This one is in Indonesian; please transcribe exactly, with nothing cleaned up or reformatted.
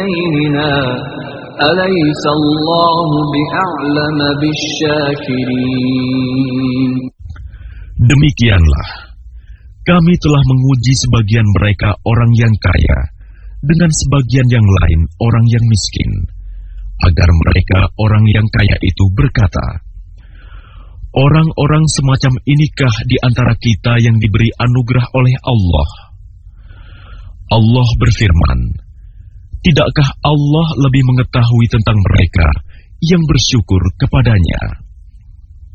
بيننا أليس الله بأعلم بالشاكرين. Demikianlah, kami telah menguji sebagian mereka orang yang kaya dengan sebagian yang lain orang yang miskin, agar mereka orang yang kaya itu berkata, orang-orang semacam inikah di antara kita yang diberi anugerah oleh Allah? Allah berfirman, tidakkah Allah lebih mengetahui tentang mereka yang bersyukur kepadanya?